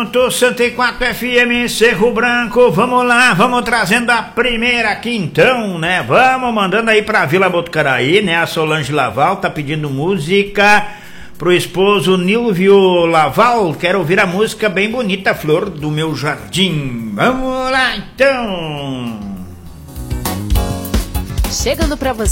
100.64 FM, Cerro Branco. Vamos lá, vamos trazendo a primeira aqui então, né? Vamos mandando aí pra Vila Botucaraí, né? A Solange Laval tá pedindo música pro esposo Nilvio Laval. Quero ouvir a música bem bonita, Flor do Meu Jardim. Vamos lá então. Chegando pra você